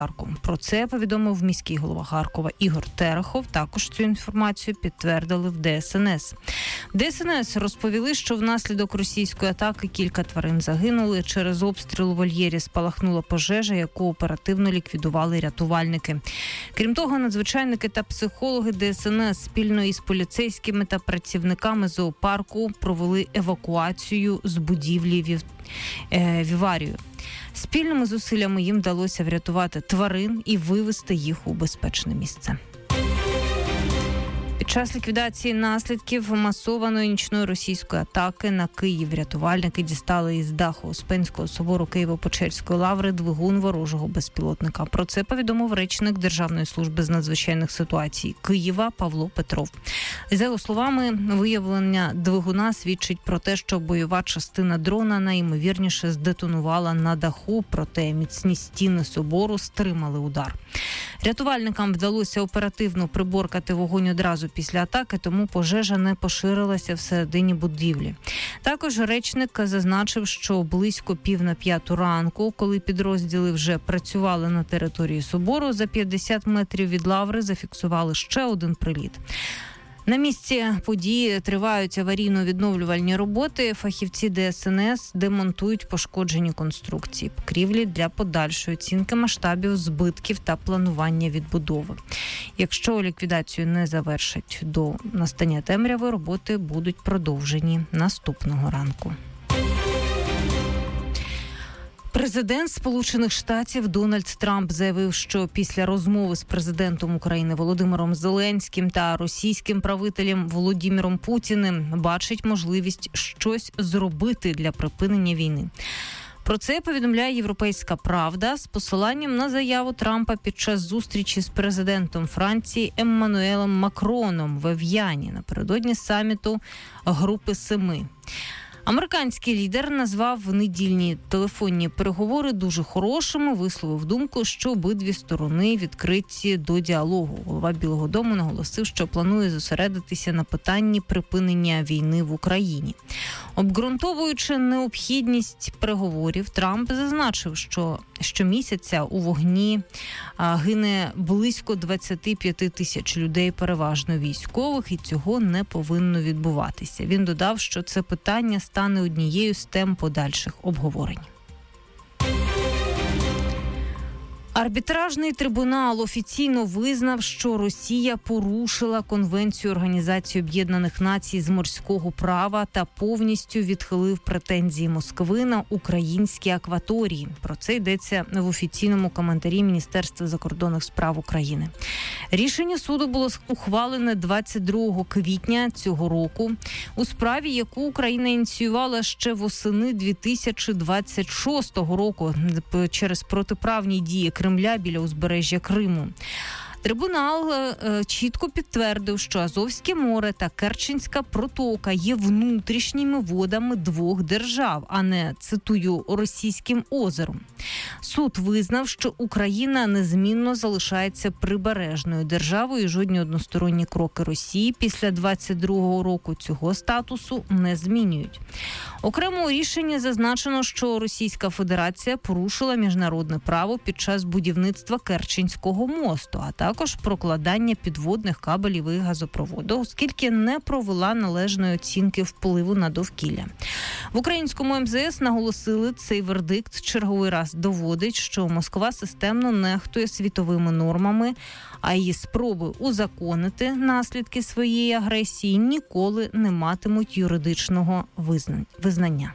Про це повідомив міський голова Харкова Ігор Терехов. Також цю інформацію підтвердили в ДСНС. В ДСНС розповіли, що внаслідок російської атаки кілька тварин загинули. Через обстріл у вольєрі спалахнула пожежа, яку оперативно ліквідували рятувальники. Крім того, надзвичайники та психологи ДСНС спільно із поліцейськими та працівниками зоопарку провели евакуацію з будівлі віварію. Спільними зусиллями їм вдалося врятувати тварин і вивезти їх у безпечне місце. Під час ліквідації наслідків масованої нічної російської атаки на Київ рятувальники дістали із даху Успенського собору Києво-Печерської лаври двигун ворожого безпілотника. Про це повідомив речник Державної служби з надзвичайних ситуацій Києва Павло Петров. За його словами, виявлення двигуна свідчить про те, що бойова частина дрона найімовірніше здетонувала на даху, проте міцні стіни собору стримали удар. Рятувальникам вдалося оперативно приборкати вогонь одразу після атаки, тому пожежа не поширилася всередині будівлі. Також речник зазначив, що близько 4:45 ранку, коли підрозділи вже працювали на території собору, за 50 метрів від лаври зафіксували ще один приліт. На місці події тривають аварійно-відновлювальні роботи. Фахівці ДСНС демонтують пошкоджені конструкції покрівлі для подальшої оцінки масштабів збитків та планування відбудови. Якщо ліквідацію не завершать до настання темряви, роботи будуть продовжені наступного ранку. Президент Сполучених Штатів Дональд Трамп заявив, що після розмови з президентом України Володимиром Зеленським та російським правителем Володимиром Путіним бачить можливість щось зробити для припинення війни. Про це повідомляє «Європейська правда» з посиланням на заяву Трампа під час зустрічі з президентом Франції Еммануелем Макроном в Ев'яні напередодні саміту Групи Семи. Американський лідер назвав недільні телефонні переговори дуже хорошими, висловив думку, що обидві сторони відкриті до діалогу. Голова Білого дому наголосив, що планує зосередитися на питанні припинення війни в Україні. Обґрунтовуючи необхідність переговорів, Трамп зазначив, що щомісяця у вогні гине близько 25 тисяч людей, переважно військових, і цього не повинно відбуватися. Він додав, що це питання стане однією з тем подальших обговорень. Арбітражний трибунал офіційно визнав, що Росія порушила Конвенцію Організації Об'єднаних Націй з морського права та повністю відхилив претензії Москви на українські акваторії. Про це йдеться в офіційному коментарі Міністерства закордонних справ України. Рішення суду було ухвалене 22 квітня цього року у справі, яку Україна ініціювала ще восени 2026 року через протиправні дії Кремля біля узбережжя Криму. Трибунал чітко підтвердив, що Азовське море та Керченська протока є внутрішніми водами двох держав, а не, цитую, російським озером. Суд визнав, що Україна незмінно залишається прибережною державою і жодні односторонні кроки Росії після 22-го року цього статусу не змінюють. Окремо у рішенні зазначено, що Російська Федерація порушила міжнародне право під час будівництва Керченського мосту, а також прокладання підводних кабелів і газопроводу, оскільки не провела належної оцінки впливу на довкілля. В українському МЗС наголосили, цей вердикт черговий раз доводить, що Москва системно нехтує світовими нормами, а її спроби узаконити наслідки своєї агресії ніколи не матимуть юридичного визнання.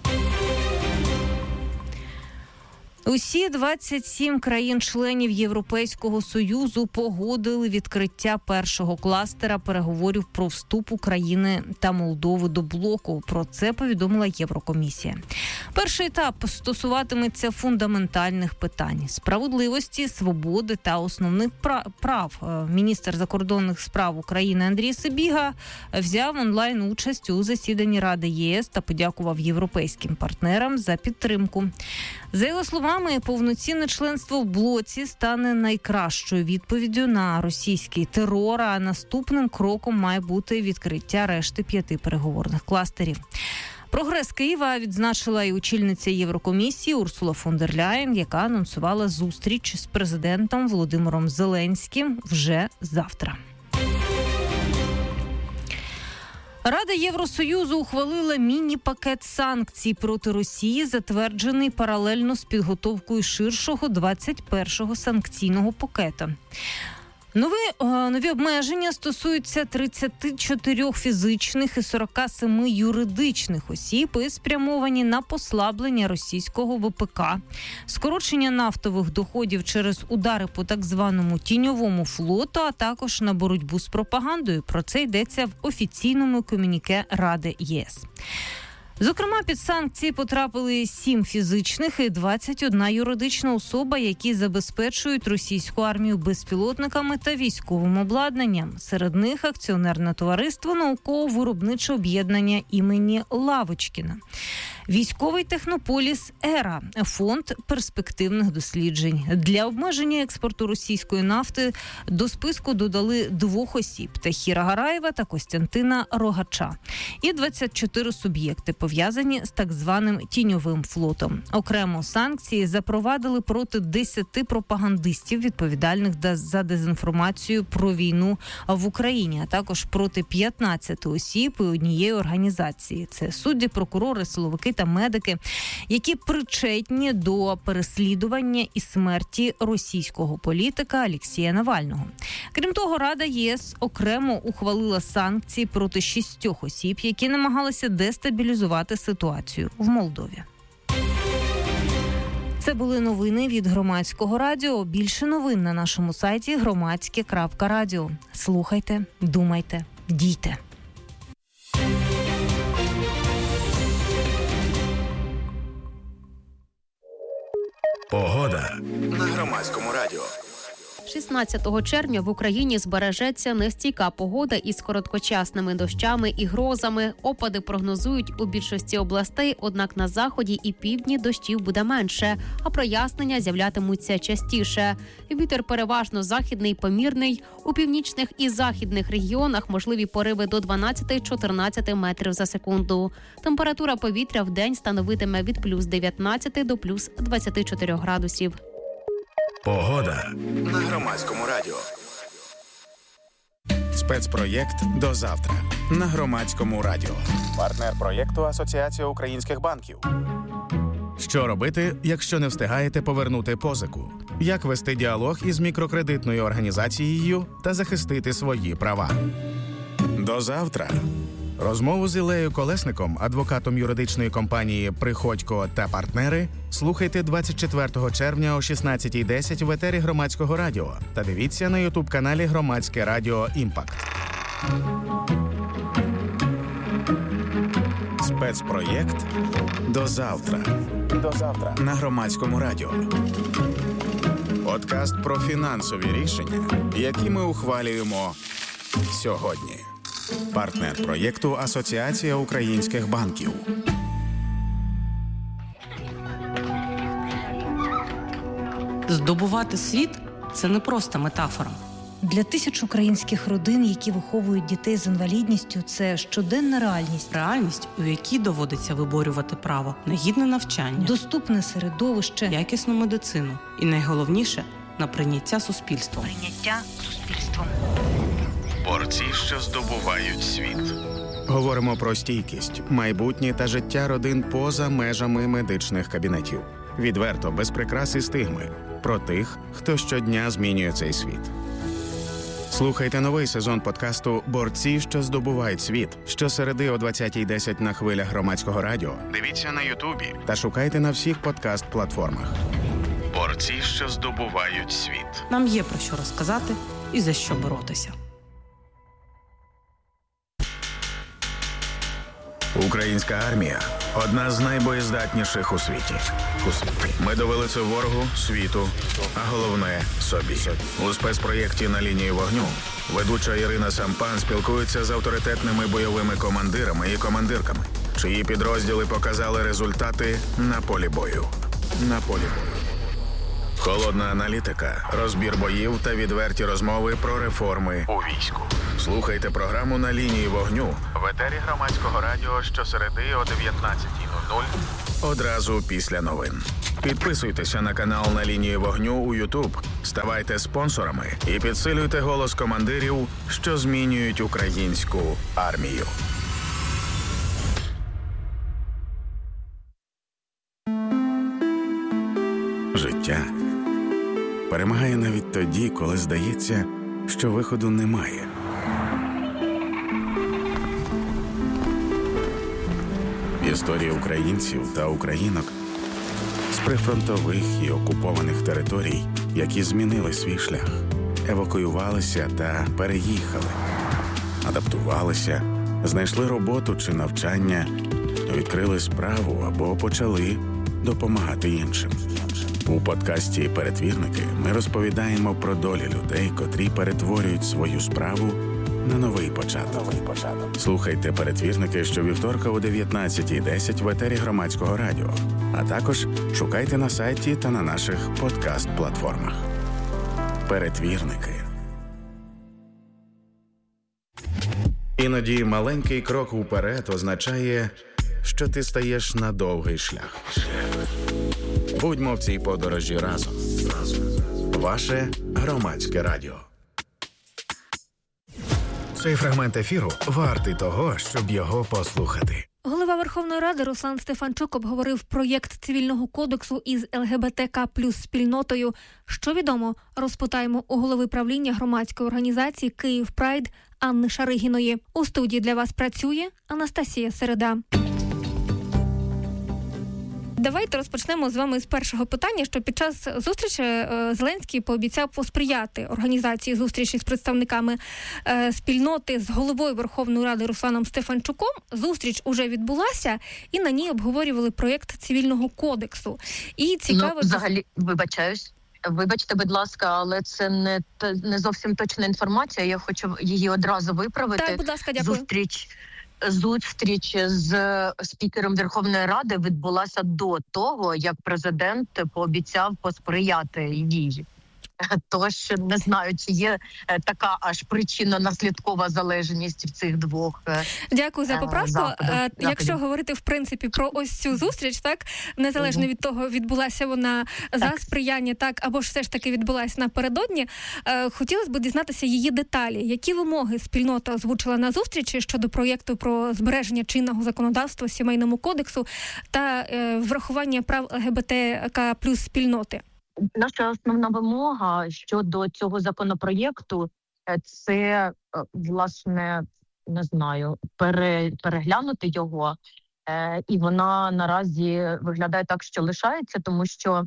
Усі 27 країн-членів Європейського Союзу погодили відкриття першого кластера переговорів про вступ України та Молдови до блоку. Про це повідомила Єврокомісія. Перший етап стосуватиметься фундаментальних питань – справедливості, свободи та основних прав. Міністр закордонних справ України Андрій Сибіга взяв онлайн участь у засіданні Ради ЄС та подякував європейським партнерам за підтримку. За його словами, повноцінне членство в блоці стане найкращою відповіддю на російський терор, а наступним кроком має бути відкриття решти 5 переговорних кластерів. Прогрес Києва відзначила і очільниця Єврокомісії Урсула фон дер Ляєн, яка анонсувала зустріч з президентом Володимиром Зеленським вже завтра. Рада Євросоюзу ухвалила міні-пакет санкцій проти Росії, затверджений паралельно з підготовкою ширшого 21-го санкційного пакету. Нові обмеження стосуються 34 фізичних і 47 юридичних осіб і спрямовані на послаблення російського ВПК, скорочення нафтових доходів через удари по так званому тіньовому флоту, а також на боротьбу з пропагандою. Про це йдеться в офіційному комюніке Ради ЄС. Зокрема, під санкції потрапили 7 фізичних і 21 юридична особа, які забезпечують російську армію безпілотниками та військовим обладнанням. Серед них акціонерне товариство «Науково-виробниче об'єднання імені Лавочкіна», військовий технополіс «Ера», фонд перспективних досліджень. Для обмеження експорту російської нафти до списку додали 2 осіб – Тахіра Гараєва та Костянтина Рогача. І 24 суб'єкти, пов'язані з так званим тіньовим флотом. Окремо санкції запровадили проти 10 пропагандистів, відповідальних за дезінформацію про війну в Україні, а також проти 15 осіб і однієї організації. Це судді, прокурори, силовики та медики, які причетні до переслідування і смерті російського політика Олексія Навального. Крім того, Рада ЄС окремо ухвалила санкції проти 6 осіб, які намагалися дестабілізувати ситуацію в Молдові. Це були новини від Громадського радіо. Більше новин на нашому сайті громадське.радіо. Слухайте, думайте, дійте. Погода на Громадському радіо. 16 червня в Україні збережеться нестійка погода із короткочасними дощами і грозами. Опади прогнозують у більшості областей, однак на заході і півдні дощів буде менше, а прояснення з'являтимуться частіше. Вітер переважно західний, помірний. У північних і західних регіонах можливі пориви до 12-14 метрів за секунду. Температура повітря в день становитиме від плюс 19 до плюс 24 градусів. Погода на Громадському радіо. Спецпроєкт «До завтра» на Громадському радіо. Партнер проєкту Асоціація українських банків. Що робити, якщо не встигаєте повернути позику? Як вести діалог із мікрокредитною організацією та захистити свої права? До завтра. Розмову з Іллею Колесником, адвокатом юридичної компанії «Приходько та партнери», слухайте 24 червня о 16:10 в етері Громадського радіо та дивіться на ютуб-каналі Громадське радіо «Імпакт». Спецпроєкт «До завтра». До завтра на Громадському радіо. Подкаст про фінансові рішення, які ми ухвалюємо сьогодні. Партнер проєкту Асоціація українських банків. Здобувати світ – це не просто метафора. Для тисяч українських родин, які виховують дітей з інвалідністю, це щоденна реальність. Реальність, у якій доводиться виборювати право на гідне навчання, доступне середовище, якісну медицину і, найголовніше, на прийняття суспільством. Борці, що здобувають світ. Говоримо про стійкість, майбутнє та життя родин поза межами медичних кабінетів. Відверто, без прикрас і стигми. Про тих, хто щодня змінює цей світ. Слухайте новий сезон подкасту «Борці, що здобувають світ» щосереди о 20:10 на хвилях Громадського радіо. Дивіться на Ютубі та шукайте на всіх подкаст-платформах. Борці, що здобувають світ. Нам є про що розказати і за що боротися. Українська армія – одна з найбоєздатніших у світі. Ми довели це ворогу, світу, а головне – собі. У спецпроєкті «На лінії вогню» ведуча Ірина Сампан спілкується з авторитетними бойовими командирами і командирками, чиї підрозділи показали результати на полі бою. Холодна аналітика, розбір боїв та відверті розмови про реформи у війську. Слухайте програму «На лінії вогню» в етері Громадського радіо щосереди о 19:00 одразу після новин. Підписуйтеся на канал «На лінії вогню» у YouTube, ставайте спонсорами і підсилюйте голос командирів, що змінюють українську армію. Життя перемагає навіть тоді, коли здається, що виходу немає. Історії українців та українок з прифронтових і окупованих територій, які змінили свій шлях, евакуювалися та переїхали, адаптувалися, знайшли роботу чи навчання, відкрили справу або почали допомагати іншим. У подкасті «Перетвірники» ми розповідаємо про долі людей, котрі перетворюють свою справу на новий початок. Слухайте «Перетвірники» щовівторка о 19:10 в етері Громадського радіо, а також шукайте на сайті та на наших подкаст-платформах. «Перетвірники». Іноді маленький крок уперед означає, що ти стаєш на довгий шлях. Будьмо в цій подорожі разом. Ваше Громадське радіо. Цей фрагмент ефіру вартий того, щоб його послухати. Голова Верховної Ради Руслан Стефанчук обговорив проєкт цивільного кодексу із ЛГБТК плюс спільнотою. Що відомо, розпитаємо у голови правління громадської організації «Київ Прайд» Анни Шаригіної. У студії для вас працює Анастасія Середа. Давайте розпочнемо з вами з першого питання, що під час зустрічі Зеленський пообіцяв посприяти організації зустрічі з представниками спільноти з головою Верховної Ради Русланом Стефанчуком. Зустріч уже відбулася, і на ній обговорювали проєкт цивільного кодексу. І цікаво... взагалі, вибачте, будь ласка, але це не зовсім точна інформація. Я хочу її одразу виправити. Так, будь ласка, дякую. Зустріч з спікером Верховної Ради відбулася до того, як президент пообіцяв посприяти їй. Тож не знаю, чи є така аж причинно-наслідкова залежність в цих двох. Дякую за поправку. Якщо говорити в принципі про ось цю зустріч, так незалежно від того, відбулася вона за сприяння, так або ж все ж таки відбулася напередодні, хотілося б дізнатися її деталі. Які вимоги спільнота озвучила на зустрічі щодо проєкту про збереження чинного законодавства Сімейному кодексу та врахування прав ЛГБТК плюс спільноти? Наша основна вимога щодо цього законопроєкту – це, власне, не знаю, переглянути його. І вона наразі виглядає так, що лишається, тому що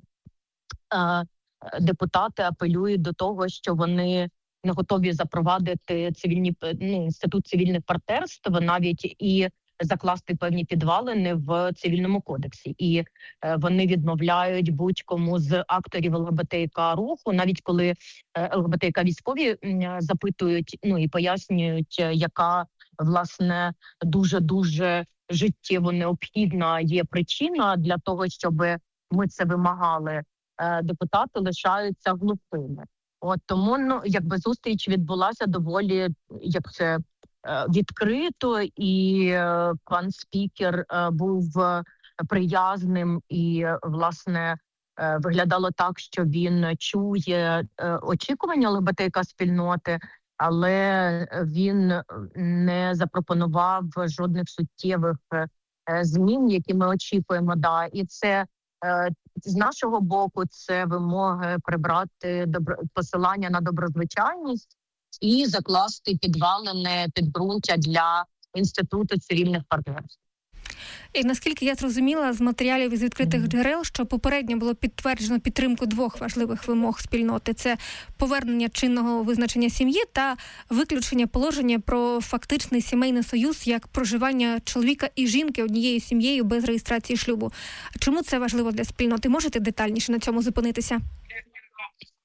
депутати апелюють до того, що вони не готові запровадити інститут цивільних партнерств, навіть і закласти певні підвалини в цивільному кодексі. І вони відмовляють будь-кому з акторів ЛГБТК руху, навіть коли ЛГБТК військові запитують, і пояснюють, яка, власне, дуже-дуже життєво необхідна є причина для того, щоб ми це вимагали. Депутати лишаються глухими. Тому, зустріч відбулася доволі, відкрито, і пан спікер був приязним і, власне, виглядало так, що він чує очікування ЛГБТК-спільноти, але він не запропонував жодних суттєвих змін, які ми очікуємо. І це з нашого боку це вимоги прибрати посилання на доброзвичайність і закласти підвалене підґрунтя для інституту цивільних партнерств. І наскільки я зрозуміла з матеріалів із відкритих джерел, що попередньо було підтверджено підтримку двох важливих вимог спільноти – це повернення чинного визначення сім'ї та виключення положення про фактичний сімейний союз як проживання чоловіка і жінки однією сім'єю без реєстрації шлюбу. Чому це важливо для спільноти? Можете детальніше на цьому зупинитися?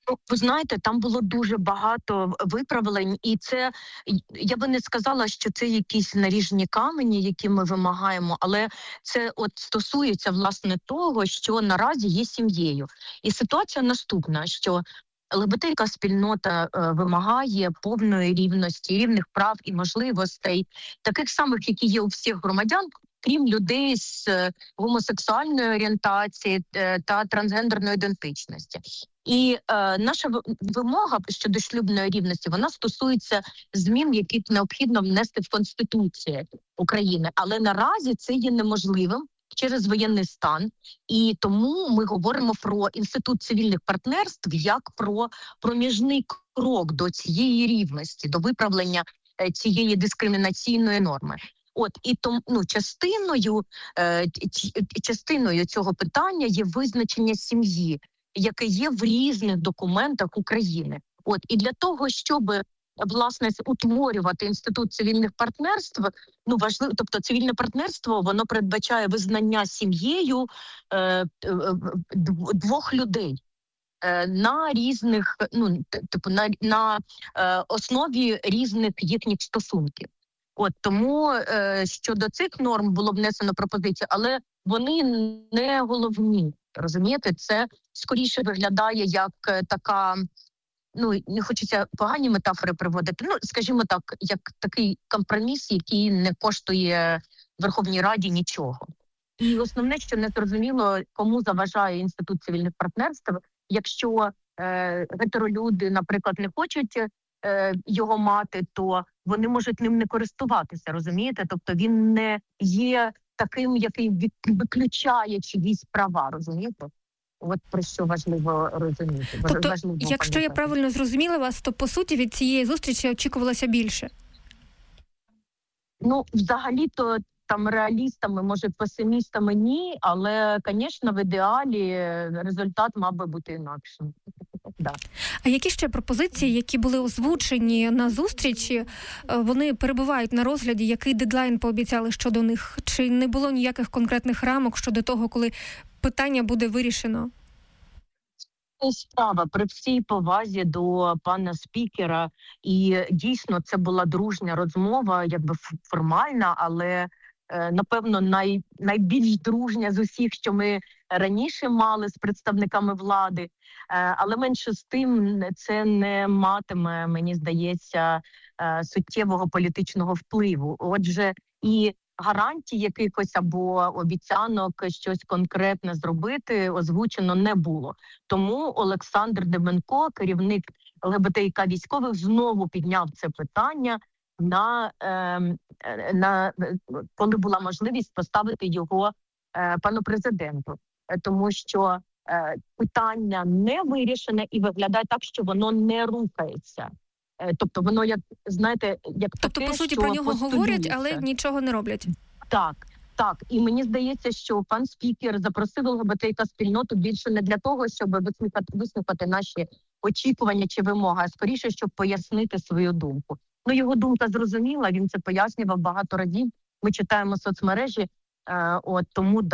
Ви знаєте, там було дуже багато виправлень, і це, я би не сказала, що це якісь наріжні камені, які ми вимагаємо, але це от стосується, власне, того, що наразі є сім'єю. І ситуація наступна, що ЛГБТ спільнота вимагає повної рівності, рівних прав і можливостей, таких самих, які є у всіх громадян, крім людей з гомосексуальної орієнтації та трансгендерної ідентичності. І наша вимога щодо шлюбної рівності, вона стосується змін, які необхідно внести в Конституцію України. Але наразі це є неможливим через воєнний стан. І тому ми говоримо про інститут цивільних партнерств як про проміжний крок до цієї рівності, до виправлення цієї дискримінаційної норми. От і тому частиною цього питання є визначення сім'ї, яке є в різних документах України. От і для того, щоб власне утворювати інститут цивільних партнерств, важливо, тобто цивільне партнерство, воно передбачає визнання сім'єю двох людей на різних, на основі різних їхніх стосунків. От тому щодо цих норм було внесено пропозицію, але вони не головні. Розумієте, це скоріше виглядає як така, не хочеться погані метафори приводити, скажімо так, як такий компроміс, який не коштує Верховній Раді нічого. І основне, що не зрозуміло, кому заважає інститут цивільних партнерств, якщо гетеролюди, наприклад, не хочуть його мати, то вони можуть ним не користуватися, розумієте? Тобто він не є таким, який виключає чиїсь права, розумієте? От про що важливо розуміти. Тобто, важливо якщо я правильно зрозуміла вас, то по суті від цієї зустрічі очікувалося більше? Взагалі-то там реалістами, може песимістами ні, але, звісно, в ідеалі результат мав би бути інакшим. Да. А які ще пропозиції, які були озвучені на зустрічі, вони перебувають на розгляді? Який дедлайн пообіцяли щодо них? Чи не було ніяких конкретних рамок щодо того, коли питання буде вирішено? Справа при всій повазі до пана спікера, і дійсно це була дружня розмова, якби формальна, але напевно найбільш дружня з усіх, що ми раніше мали з представниками влади, але менше з тим це не матиме, мені здається, суттєвого політичного впливу. Отже, і гарантій якихось або обіцянок щось конкретне зробити озвучено не було. Тому Олександр Деменко, керівник ЛГБТІК військових, знову підняв це питання коли була можливість поставити його пану президенту. Тому що питання не вирішене і виглядає так, що воно не рухається. Тобто воно, як знаєте, як тобто, таке, по суті, що про нього постулюється. говорять, але нічого не роблять. Так. І мені здається, що пан спікер запросив ЛГБТ-спільноту більше не для того, щоб вислухати наші очікування чи вимоги, а скоріше, щоб пояснити свою думку. Його думка зрозуміла, він це пояснював багато разів. Ми читаємо соцмережі, тому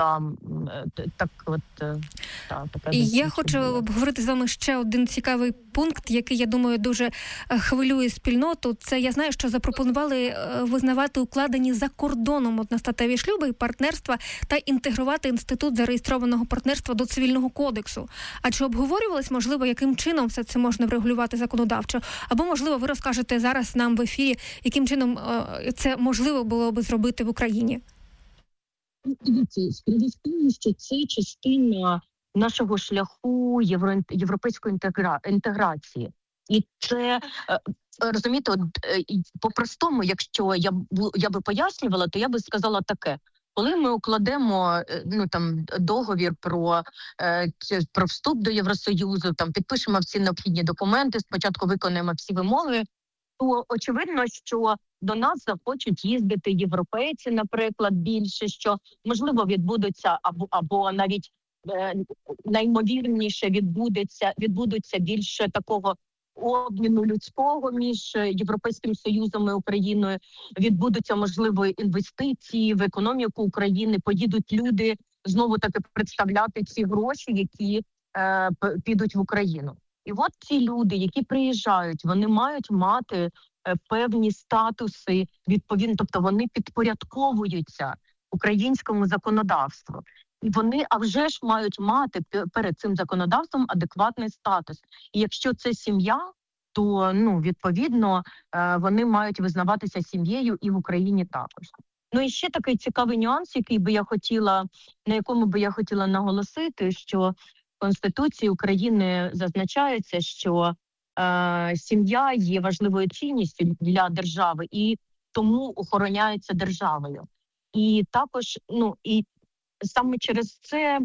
І я хочу обговорити з вами ще один цікавий пункт, який, я думаю, дуже хвилює спільноту. Це, я знаю, що запропонували визнавати укладені за кордоном одностатеві шлюби і партнерства та інтегрувати інститут зареєстрованого партнерства до Цивільного кодексу. А чи обговорювалось, можливо, яким чином все це можна врегулювати законодавчо? Або, можливо, ви розкажете зараз нам в ефірі, яким чином це можливо було би зробити в Україні? Дивіться, справа в тому, що це частина нашого шляху європейської інтеграції. І це, розумієте, по-простому, якщо я би пояснювала, то я би сказала таке. Коли ми укладемо договір про вступ до Євросоюзу, підпишемо всі необхідні документи, спочатку виконаємо всі вимоги, то очевидно, що до нас захочуть їздити європейці, наприклад, більше, що, можливо, відбудуться або навіть найімовірніше відбудуться більше такого обміну людського між Європейським Союзом і Україною, відбудуться, можливо, інвестиції в економіку України, поїдуть люди знову таки представляти ці гроші, які підуть в Україну. І от ці люди, які приїжджають, вони мають мати певні статуси відповідно, тобто вони підпорядковуються українському законодавству. І вони, а вже ж, мають мати перед цим законодавством адекватний статус. І якщо це сім'я, то, відповідно, вони мають визнаватися сім'єю і в Україні також. Ну і ще такий цікавий нюанс, на якому би я хотіла наголосити, що в Конституції України зазначається, що сім'я є важливою цінністю для держави і тому охороняється державою. І також, і саме через це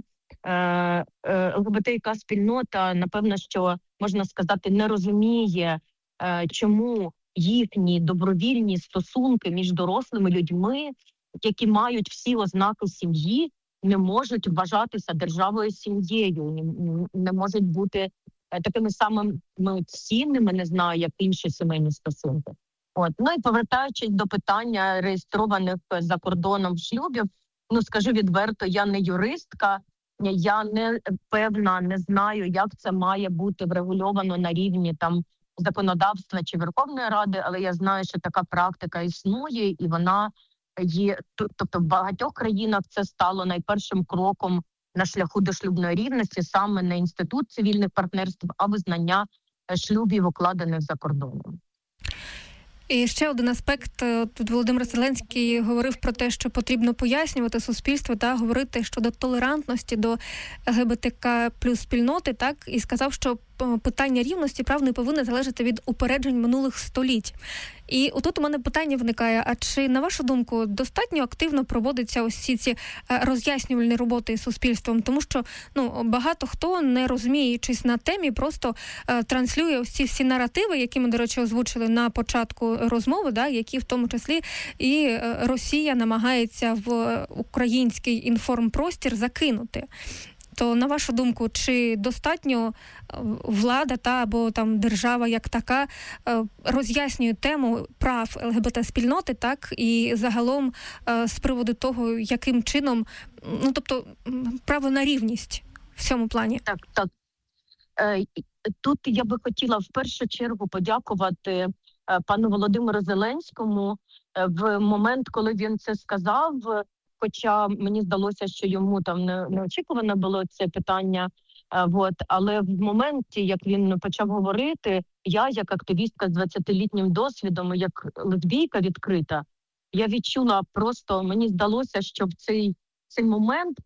ЛГБТК-спільнота, напевно, що, можна сказати, не розуміє, чому їхні добровільні стосунки між дорослими людьми, які мають всі ознаки сім'ї, не можуть вважатися державою сім'єю, не можуть бути такими самими цінними, не знаю, як інші сімейні стосунки. Ну і повертаючись до питання реєстрованих за кордоном шлюбів, скажу відверто, я не юристка, я не певна, не знаю, як це має бути врегульовано на рівні законодавства чи Верховної Ради, але я знаю, що така практика існує, і вона є, тобто в багатьох країнах це стало найпершим кроком на шляху до шлюбної рівності, саме не інститут цивільних партнерств, а визнання шлюбів, укладених за кордоном. І ще один аспект. Тут Володимир Зеленський говорив про те, що потрібно пояснювати суспільству та говорити щодо толерантності до ЛГБТК плюс спільноти, так, і сказав, що питання рівності прав не повинно залежати від упереджень минулих століть. І отут у мене питання виникає, а чи, на вашу думку, достатньо активно проводяться ось ці роз'яснювальні роботи із суспільством? Тому що, багато хто, не розуміючись на темі, просто транслює ось ці всі наративи, які ми, до речі, озвучили на початку розмови, да, які в тому числі і Росія намагається в український інформпростір закинути. То, на вашу думку, чи достатньо влада або держава як така роз'яснює тему прав ЛГБТ-спільноти, так, і загалом з приводу того, яким чином, тобто право на рівність в цьому плані? Так. Тут я би хотіла в першу чергу подякувати пану Володимиру Зеленському в момент, коли він це сказав. Хоча мені здалося, що йому неочікувано було це питання, але в моменті, як він почав говорити, я, як активістка з 20-літнім досвідом, як лесбійка відкрита, я відчула просто, мені здалося, що в цей момент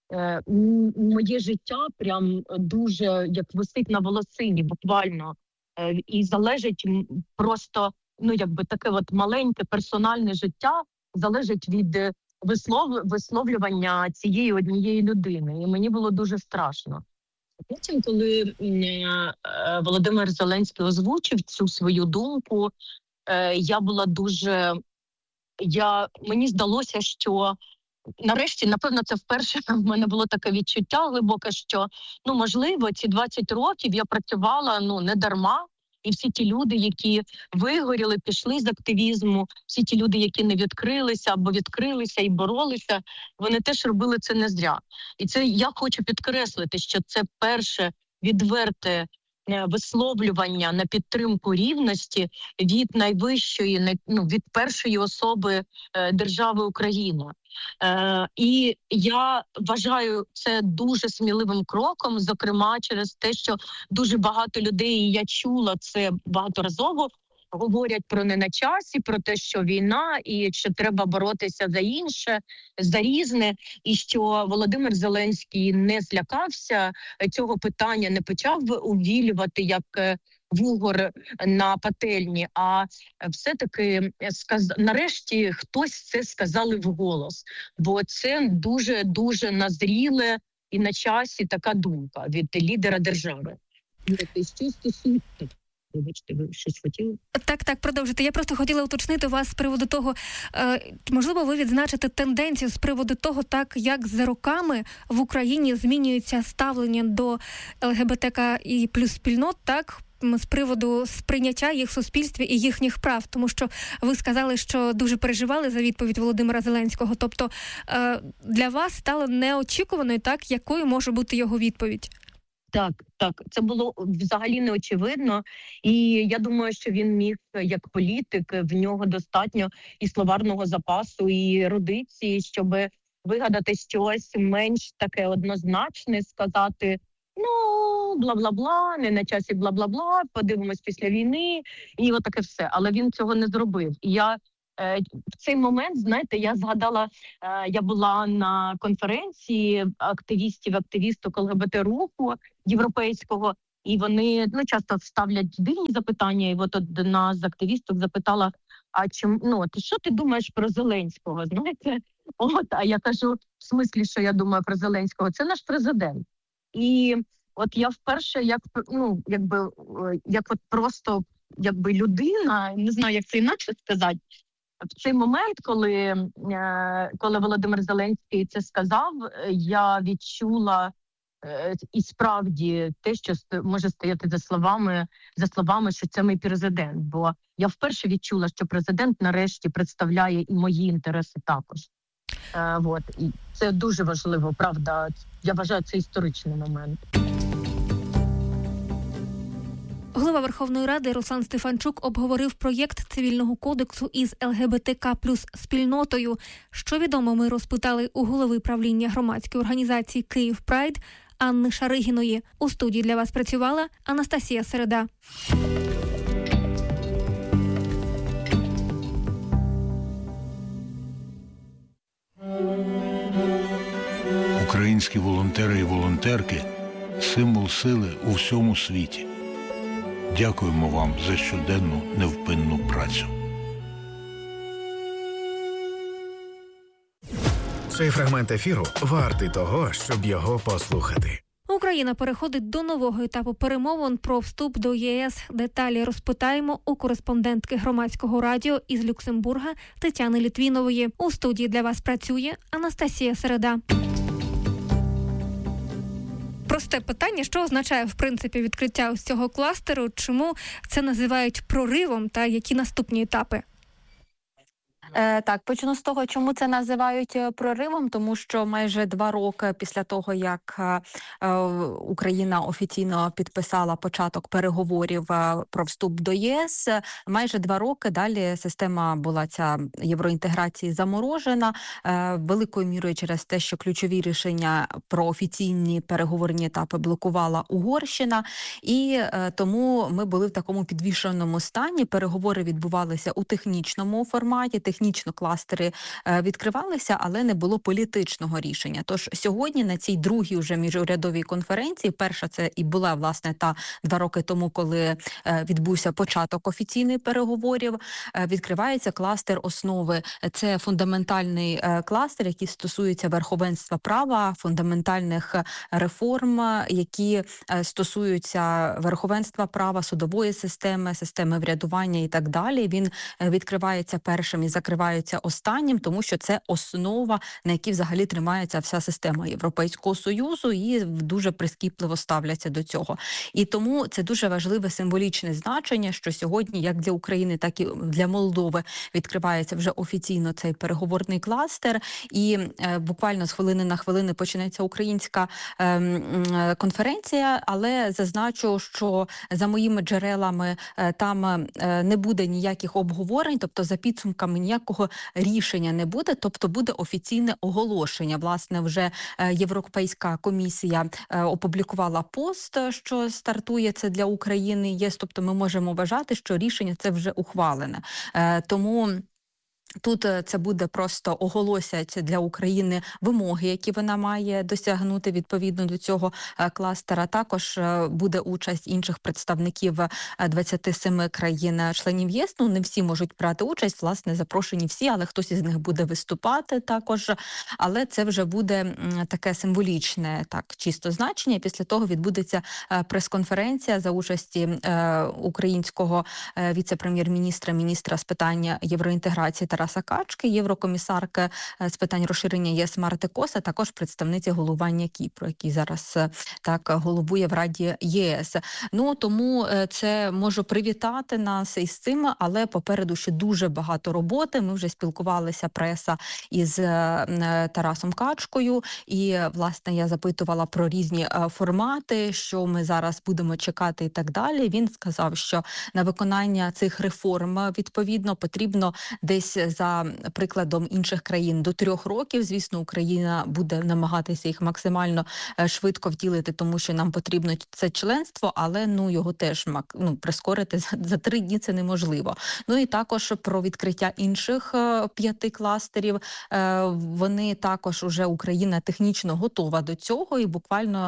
моє життя прям дуже як висить на волосині, буквально, і залежить просто, таке маленьке персональне життя залежить від висловлювання цієї однієї людини. І мені було дуже страшно. Потім, коли Володимир Зеленський озвучив цю свою думку, я була мені здалося, що нарешті, напевно, це вперше в мене було таке відчуття глибоке, що, можливо, ці 20 років я працювала, не дарма. І всі ті люди, які вигоріли, пішли з активізму, всі ті люди, які не відкрилися або відкрилися і боролися, вони теж робили це не зря. І це я хочу підкреслити, що це перше відверте висловлювання на підтримку рівності від найвищої, від першої особи держави Україна. І я вважаю це дуже сміливим кроком, зокрема через те, що дуже багато людей, і я чула це багаторазово, говорять про не на часі, про те, що війна і що треба боротися за інше, за різне, і що Володимир Зеленський не злякався цього питання, не почав увілювати як вугор на пательні, а все-таки нарешті хтось це сказали вголос, бо це дуже-дуже назріле і на часі така думка від лідера держави. Вибачте, ви щось хотіли? Так, продовжуйте. Я просто хотіла уточнити вас з приводу того, можливо, ви відзначите тенденцію з приводу того, так, як за роками в Україні змінюється ставлення до ЛГБТК і плюс спільнот, так, з приводу сприйняття їх в суспільстві і їхніх прав. Тому що ви сказали, що дуже переживали за відповідь Володимира Зеленського. Тобто для вас стало неочікуваною, так, якою може бути його відповідь? Так, це було взагалі неочевидно, і я думаю, що він міг, як політик, в нього достатньо і словарного запасу, і ерудиції, щоб вигадати щось менш таке однозначне, сказати, ну, бла-бла-бла, не на часі бла-бла-бла, подивимось після війни, і отаке все. Але він цього не зробив. І я в цей момент, знаєте, я згадала, я була на конференції активісток ЛГБТ-руху європейського, і вони часто ставлять дивні запитання. І от одна з активісток запитала, а чому, що ти думаєш про Зеленського, знаєте? А я кажу, в смислі, що я думаю про Зеленського? Це наш президент. І от я вперше, як людина, не знаю, як це інакше сказати, в цей момент, коли Володимир Зеленський це сказав, я відчула і справді те, що може стояти за словами, що це мій президент. Бо я вперше відчула, що президент нарешті представляє і мої інтереси також. І це дуже важливо, правда. Я вважаю, це історичний момент. Голова Верховної Ради Руслан Стефанчук обговорив проєкт Цивільного кодексу із ЛГБТК плюс спільнотою. Що відомо, ми розпитали у голови правління громадської організації «Київ Прайд» Анни Шаригіної. У студії для вас працювала Анастасія Середа. Українські волонтери і волонтерки – символ сили у всьому світі. Дякуємо вам за щоденну невпинну працю. Цей фрагмент ефіру вартий того, щоб його послухати. Україна переходить до нового етапу перемовин про вступ до ЄС. Деталі розпитаємо у кореспондентки громадського радіо із Люксембурга Тетяни Літвінової. У студії для вас працює Анастасія Середа. Просте питання, що означає, в принципі, відкриття ось цього кластеру, чому це називають проривом та які наступні етапи? Так, почну з того, чому це називають проривом, тому що майже 2 роки після того, як Україна офіційно підписала початок переговорів про вступ до ЄС, майже 2 роки далі система була ця євроінтеграції заморожена, великою мірою через те, що ключові рішення про офіційні переговорні етапи блокувала Угорщина, і тому ми були в такому підвішеному стані. Переговори відбувалися у технічному форматі, технічно кластери відкривалися, але не було політичного рішення. Тож сьогодні на цій другій вже міжурядовій конференції, перша це і була, власне, та 2 роки тому, коли відбувся початок офіційних переговорів, відкривається кластер основи. Це фундаментальний кластер, який стосується верховенства права, фундаментальних реформ, які стосуються верховенства права, судової системи врядування і так далі. Він відкривається першим і закривається останнім, тому що це основа, на якій взагалі тримається вся система Європейського Союзу, і дуже прискіпливо ставляться до цього. І тому це дуже важливе символічне значення, що сьогодні як для України, так і для Молдови відкривається вже офіційно цей переговорний кластер, і буквально з хвилини на хвилину почнеться українська конференція, але зазначу, що за моїми джерелами там не буде ніяких обговорень, тобто за підсумками ніякого рішення не буде, тобто буде офіційне оголошення. Власне, вже Європейська комісія опублікувала пост, що стартує це для України ЄС, тобто ми можемо вважати, що рішення це вже ухвалене. Тому тут це буде просто оголосять для України вимоги, які вона має досягнути відповідно до цього кластера. Також буде участь інших представників 27 країн-членів ЄС. Не всі можуть брати участь, власне, запрошені всі, але хтось із них буде виступати також. Але це вже буде таке символічне, так, чисто значення. Після того відбудеться прес-конференція за участі українського віце-прем'єр-міністра, міністра з питань євроінтеграції Тараса Тараса Качки, єврокомісарки з питань розширення ЄС Марти Кос, а також представниці головування Кіпру, який зараз так головує в Раді ЄС. Ну, тому це можу привітати нас із цим, але попереду ще дуже багато роботи. Ми вже спілкувалися, преса, із Тарасом Качкою, і, власне, я запитувала про різні формати, що ми зараз будемо чекати і так далі. Він сказав, що на виконання цих реформ, відповідно, потрібно десь, за прикладом інших країн, до 3 років. Звісно, Україна буде намагатися їх максимально швидко втілити, тому що нам потрібно це членство, але його теж прискорити за 3 дні це неможливо. Ну і також про відкриття інших 5 кластерів. Вони також уже Україна технічно готова до цього, і буквально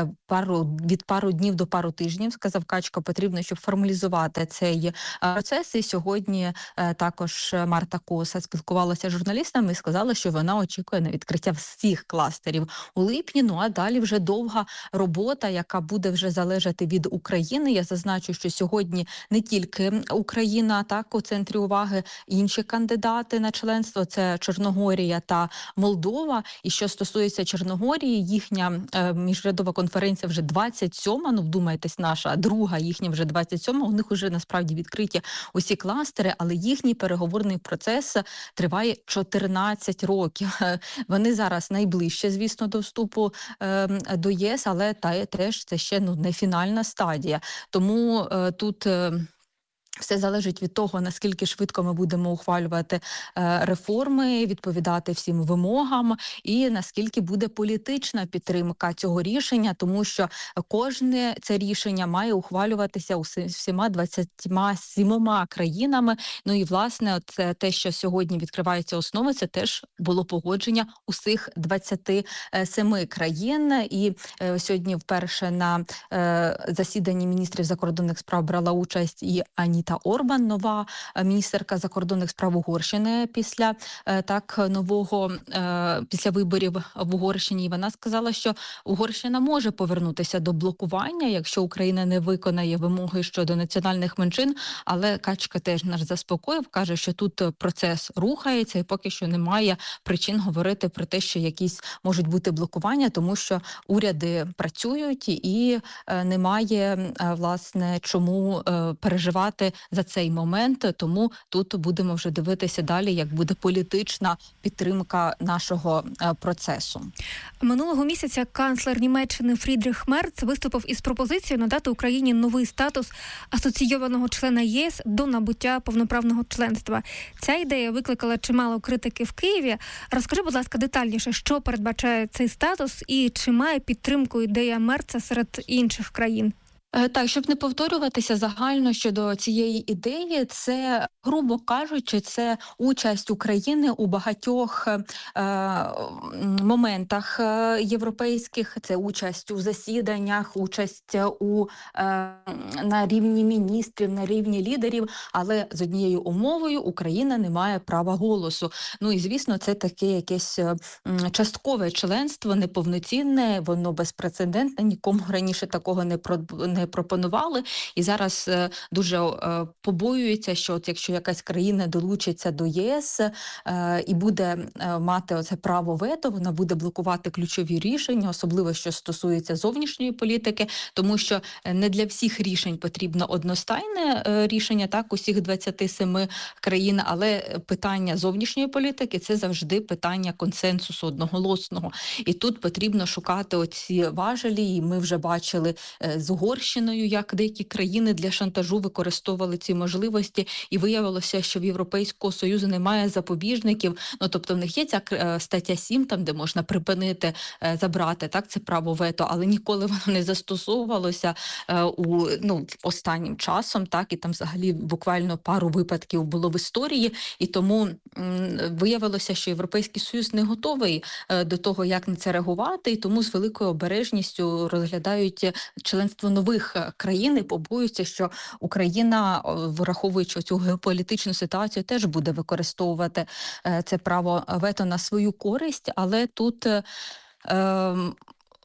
від пару днів до пару тижнів, сказав Качка, потрібно, щоб формалізувати цей процес. І сьогодні також Марта Коса спілкувалася з журналістами і сказала, що вона очікує на відкриття всіх кластерів у липні. Ну а далі вже довга робота, яка буде вже залежати від України. Я зазначу, що сьогодні не тільки Україна, так, у центрі уваги, інші кандидати на членство – це Чорногорія та Молдова. І що стосується Чорногорії, їхня міжрядова конференція вже 27-ма, вдумайтесь, наша друга, їхня вже 27-ма, у них вже насправді відкриті усі кластери, але їхній переговорний процес триває 14 років. Вони зараз найближче, звісно, до вступу до ЄС, але теж це ще не фінальна стадія. Тому тут все залежить від того, наскільки швидко ми будемо ухвалювати реформи, відповідати всім вимогам, і наскільки буде політична підтримка цього рішення, тому що кожне це рішення має ухвалюватися всіма 27 країнами. Ну і, власне, це те, що сьогодні відкриваються основи, це теж було погодження усіх 27 країн. І сьогодні вперше на засіданні міністрів закордонних справ брала участь і Аніта Орбан, нова міністерка закордонних справ Угорщини після після виборів в Угорщині. І вона сказала, що Угорщина може повернутися до блокування, якщо Україна не виконає вимоги щодо національних меншин, але Качка теж нас заспокоїв, каже, що тут процес рухається і поки що немає причин говорити про те, що якісь можуть бути блокування, тому що уряди працюють і немає, власне, чому переживати за цей момент, тому тут будемо вже дивитися далі, як буде політична підтримка нашого процесу. Минулого місяця канцлер Німеччини Фрідріх Мерц виступив із пропозицією надати Україні новий статус асоційованого члена ЄС до набуття повноправного членства. Ця ідея викликала чимало критики в Києві. Розкажи, будь ласка, детальніше, що передбачає цей статус і чи має підтримку ідея Мерца серед інших країн? Так, щоб не повторюватися загально щодо цієї ідеї, це, грубо кажучи, це участь України у багатьох моментах європейських, це участь у засіданнях, участь на рівні міністрів, на рівні лідерів, але з однією умовою: Україна не має права голосу. Ну і, звісно, це таке якесь часткове членство, неповноцінне, воно безпрецедентне, нікому раніше такого не пропонували, і зараз дуже побоюються, що от якщо якась країна долучиться до ЄС і буде мати оце право вето, вона буде блокувати ключові рішення, особливо що стосується зовнішньої політики, тому що не для всіх рішень потрібно одностайне рішення, так, усіх 27 країн, але питання зовнішньої політики – це завжди питання консенсусу одноголосного. І тут потрібно шукати оці важелі, і ми вже бачили з Угорщиною, як деякі країни для шантажу використовували ці можливості, і виявилося, що в Європейського Союзу немає запобіжників, тобто в них є ця стаття 7, там, де можна припинити, забрати, так, це право вето, але ніколи воно не застосовувалося останнім часом, так, і там взагалі буквально пару випадків було в історії, і тому виявилося, що Європейський Союз не готовий до того, як на це реагувати, і тому з великою обережністю розглядають членство нових країн і побоюються, що Україна, враховуючи цю геополітичну ситуацію, теж буде використовувати це право вето на свою користь, але тут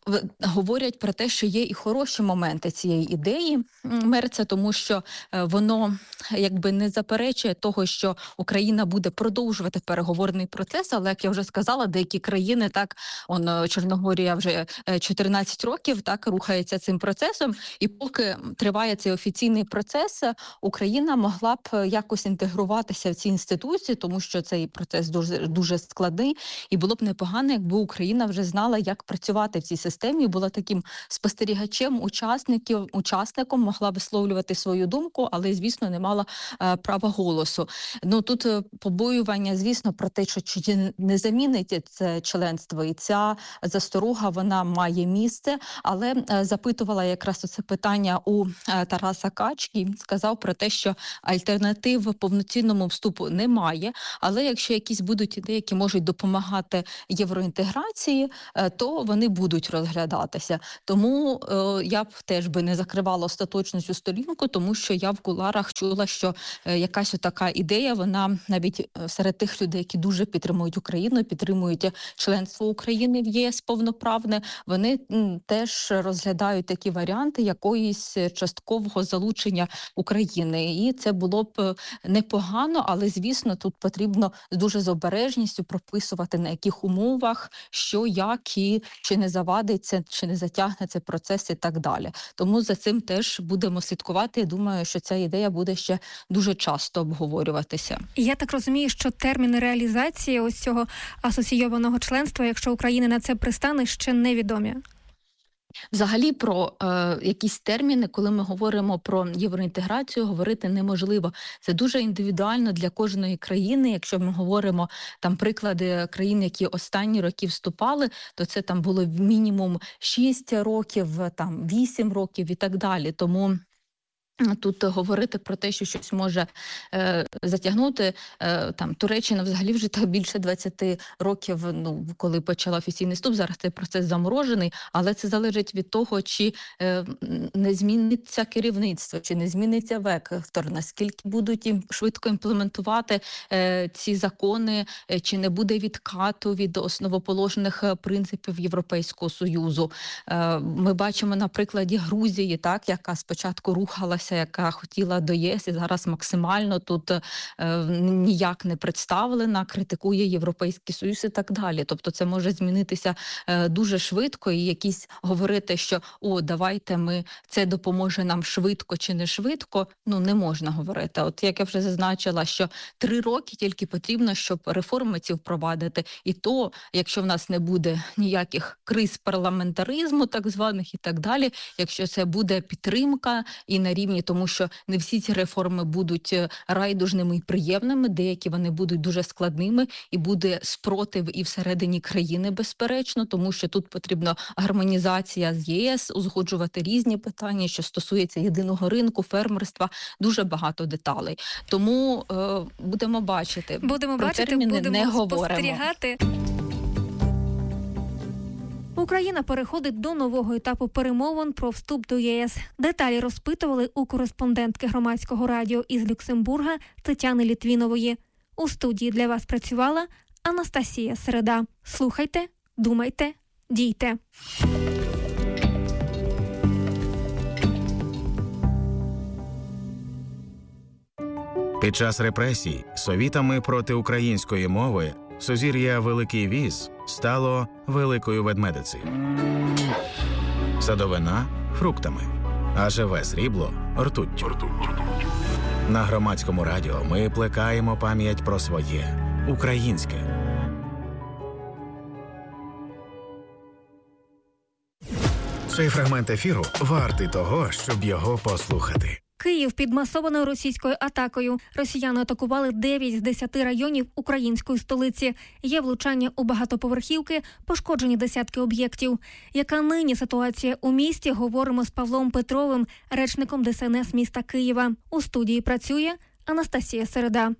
говорять про те, що є і хороші моменти цієї ідеї Мерца, тому що воно якби не заперечує того, що Україна буде продовжувати переговорний процес, але, як я вже сказала, деякі країни, так, Чорногорія вже 14 років, так, рухається цим процесом, і поки триває цей офіційний процес, Україна могла б якось інтегруватися в ці інституції, тому що цей процес дуже складний, і було б непогано, якби Україна вже знала, як працювати в цій системі, була таким спостерігачем, учасником, могла висловлювати свою думку, але, звісно, не мала права голосу. Тут побоювання, звісно, про те, що чи не замінить це членство, і ця засторога, вона має місце, але запитувала якраз це питання у Тараса Качки, сказав про те, що альтернатив повноцінному вступу немає, але якщо якісь будуть ідеї, які можуть допомагати євроінтеграції, то вони будуть розглядатися. Тому я б теж би не закривала остаточно цю сторінку, тому що я в кулуарах чула, що якась така ідея, вона навіть серед тих людей, які дуже підтримують Україну, підтримують членство України в ЄС повноправне, вони теж розглядають такі варіанти якоїсь часткового залучення України. І це було б непогано, але, звісно, тут потрібно дуже з обережністю прописувати, на яких умовах, що, як і чи не завадиться, чи не затягне цей процес і так далі. Тому за цим теж будемо слідкувати. Я думаю, що ця ідея буде ще дуже часто обговорюватися. Я так розумію, що терміни реалізації ось цього асоційованого членства, якщо Україна на це пристане, ще невідомі. Взагалі про якісь терміни, коли ми говоримо про євроінтеграцію, говорити неможливо. Це дуже індивідуально для кожної країни. Якщо ми говоримо там приклади країн, які останні роки вступали, то це там було мінімум 6 років, там 8 років і так далі. Тому тут говорити про те, що щось може затягнути, там Туреччина взагалі вже так більше 20 років, коли почала офіційний вступ, зараз цей процес заморожений, але це залежить від того, чи не зміниться керівництво, чи не зміниться вектор, наскільки будуть швидко імплементувати ці закони, чи не буде відкату від основоположних принципів Європейського Союзу. Ми бачимо на прикладі Грузії, так, яка спочатку рухалася, яка хотіла до ЄС і зараз максимально тут ніяк не представлена, критикує Європейський Союз і так далі. Тобто це може змінитися дуже швидко, і якісь говорити, що давайте це допоможе нам швидко чи не швидко, не можна говорити. От як я вже зазначила, що 3 роки тільки потрібно, щоб реформи ці впровадити. І то, якщо в нас не буде ніяких криз парламентаризму, так званих і так далі, якщо це буде підтримка і на рівні, тому що не всі ці реформи будуть райдужними і приємними, деякі вони будуть дуже складними, і буде спротив і всередині країни, безперечно, тому що тут потрібна гармонізація з ЄС, узгоджувати різні питання, що стосується єдиного ринку, фермерства, дуже багато деталей. Тому будемо бачити. Про терміни не говоримо. Спостерігати. Україна переходить до нового етапу перемовин про вступ до ЄС. Деталі розпитували у кореспондентки Громадського радіо із Люксембурга Тетяни Літвінової. У студії для вас працювала Анастасія Середа. Слухайте, думайте, дійте. Під час репресій совітами проти української мови сузір'я Великий Віз стало Великою Ведмедицею. Садовина – фруктами, а живе срібло – ртуттю. На Громадському радіо ми плекаємо пам'ять про своє – українське. Цей фрагмент ефіру вартий того, щоб його послухати. Київ під масованою російською атакою. Росіяни атакували 9 з 10 районів української столиці. Є влучання у багатоповерхівки, пошкоджені десятки об'єктів. Яка нині ситуація у місті, говоримо з Павлом Петровим, речником ДСНС міста Києва. У студії працює Анастасія Середа.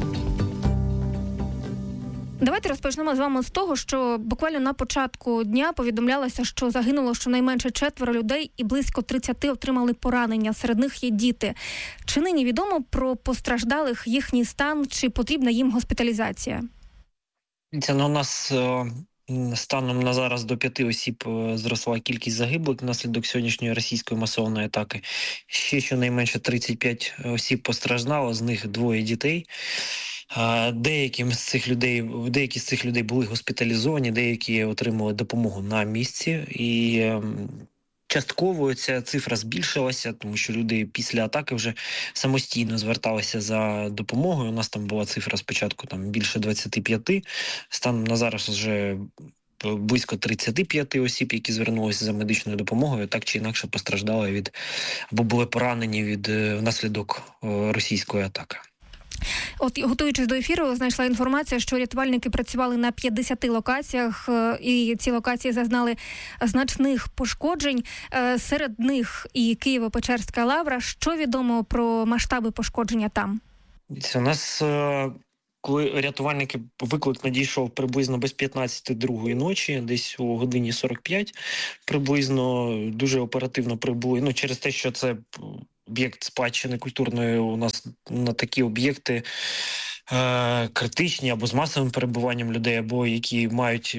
Давайте розпочнемо з вами з того, що буквально на початку дня повідомлялося, що загинуло щонайменше 4 людей і близько 30 отримали поранення. Серед них є діти. Чи нині відомо про постраждалих, їхній стан, чи потрібна їм госпіталізація? У нас Станом на зараз до 5 осіб зросла кількість загиблих внаслідок сьогоднішньої російської масованої атаки. Ще щонайменше 35 осіб постраждало, з них 2 дітей. Деякі з цих людей були госпіталізовані, деякі отримали допомогу на місці. І частково ця цифра збільшилася, тому що люди після атаки вже самостійно зверталися за допомогою. У нас там була цифра спочатку більше 25, станом на зараз вже близько 35 осіб, які звернулися за медичною допомогою, так чи інакше постраждали або були поранені внаслідок російської атаки. От, готуючись до ефіру, знайшла інформація, що рятувальники працювали на 50 локаціях, і ці локації зазнали значних пошкоджень. Серед них і Києво-Печерська лавра. Що відомо про масштаби пошкодження там? У нас, коли рятувальники, виклик надійшов приблизно без 15:02 ночі, десь о годині 45 приблизно, дуже оперативно прибули. Через те, що це об'єкт спадщини культурної, у нас на такі об'єкти критичні або з масовим перебуванням людей, або які мають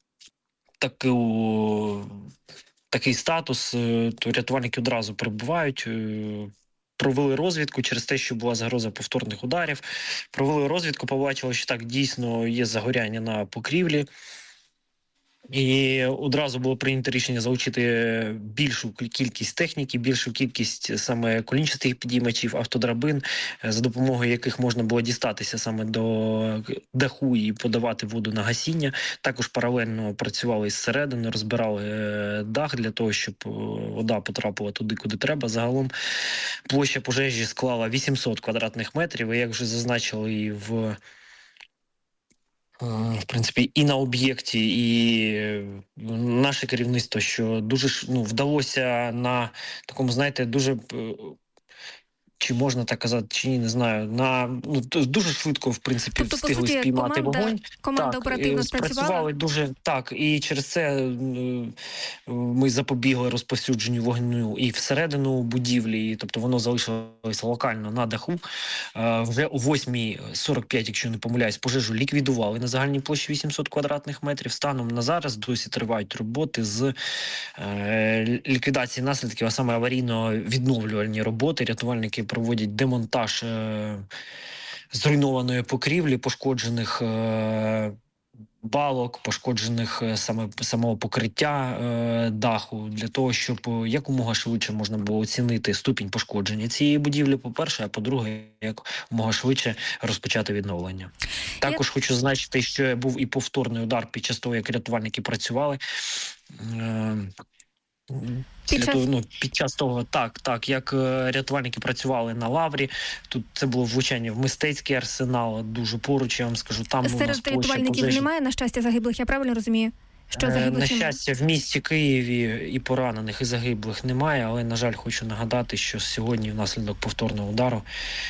такий статус, то рятувальники одразу прибувають. Провели розвідку через те, що була загроза повторних ударів. Провели розвідку, побачили, що так дійсно є загоряння на покрівлі. І одразу було прийнято рішення залучити більшу кількість техніки, більшу кількість саме колінчастих підіймачів, автодрабин, за допомогою яких можна було дістатися саме до даху і подавати воду на гасіння. Також паралельно працювали зсередини, розбирали дах для того, щоб вода потрапила туди, куди треба. Загалом площа пожежі склала 800 квадратних метрів, і як вже зазначили в принципі, і на об'єкті, і наше керівництво, що дуже вдалося на такому, дуже, чи можна так казати, чи ні, не знаю, дуже швидко, в принципі, встигли спіймати вогонь. Команда оперативно спрацювали дуже, і через це ми запобігли розповсюдженню вогню і всередину будівлі, тобто воно залишилося локально на даху. Вже о 8:45, якщо не помиляюсь, пожежу ліквідували на загальній площі 800 квадратних метрів. Станом на зараз досі тривають роботи з ліквідації наслідків, а саме аварійно-відновлювальні роботи. Рятувальники проводять демонтаж зруйнованої покрівлі, пошкоджених балок, пошкоджених самого покриття даху, для того, щоб якомога швидше можна було оцінити ступінь пошкодження цієї будівлі, по-перше, а по-друге, якомога швидше розпочати відновлення. Також хочу зазначити, що був і повторний удар під час того, як рятувальники працювали. Під час того, як рятувальники працювали на лаврі, тут це було влучання в мистецький арсенал, дуже поруч, я вам скажу, там у нас серед рятувальників немає, на щастя, загиблих, я правильно розумію? Що загиблих на щастя, в місті Києві і поранених, і загиблих немає, але, на жаль, хочу нагадати, що сьогодні внаслідок повторного удару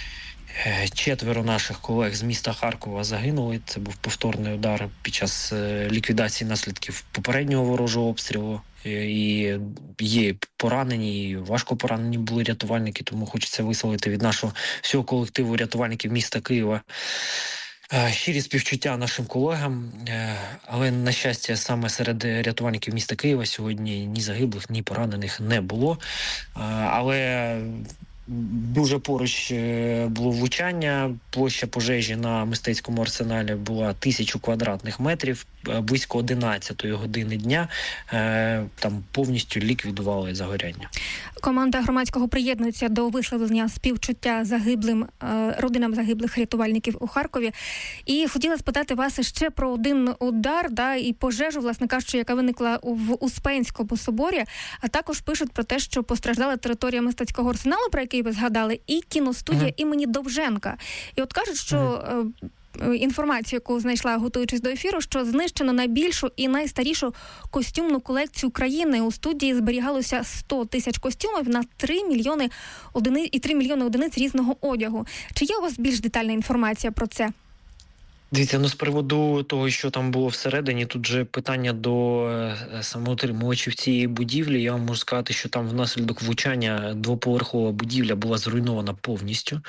4 наших колег з міста Харкова загинули. Це був повторний удар під час ліквідації наслідків попереднього ворожого обстрілу. І є поранені, і важко поранені були рятувальники, тому хочеться висловити від нашого всього колективу рятувальників міста Києва щирі співчуття нашим колегам, але, на щастя, саме серед рятувальників міста Києва сьогодні ні загиблих, ні поранених не було. Але дуже поруч було влучання, площа пожежі на мистецькому арсеналі була 1000 квадратних метрів, близько 11 години дня там повністю ліквідували загоряння. Команда громадського приєднується до висловлення співчуття родинам загиблих рятувальників у Харкові. І хотіла спитати вас ще про один удар, і пожежу, власне кажучи, яка виникла в Успенському соборі, а також пишуть про те, що постраждала територія мистецького арсеналу, про який ви згадали, і кіностудія імені Довженка. І от кажуть, що інформацію, яку знайшла, готуючись до ефіру, що знищено найбільшу і найстарішу костюмну колекцію країни. У студії зберігалося 100 тисяч костюмів на 3 мільйони одиниць різного одягу. Чи є у вас більш детальна інформація про це? Дивіться, з приводу того, що там було всередині, тут же питання до самоутримувачів цієї будівлі. Я вам можу сказати, що там внаслідок влучання двоповерхова будівля була зруйнована повністю.